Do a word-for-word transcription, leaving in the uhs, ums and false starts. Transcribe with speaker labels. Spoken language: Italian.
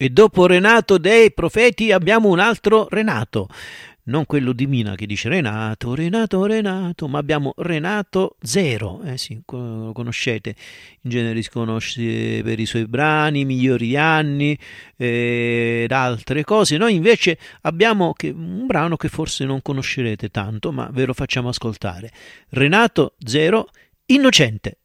Speaker 1: E dopo Renato dei Profeti abbiamo un altro Renato, non quello di Mina che dice Renato, Renato, Renato, ma abbiamo Renato Zero, eh sì, lo conoscete, in genere si conosce per i suoi brani, Migliori anni ed altre cose. Noi invece abbiamo che, un brano che forse non conoscerete tanto, ma ve lo facciamo ascoltare. Renato Zero, Innocente.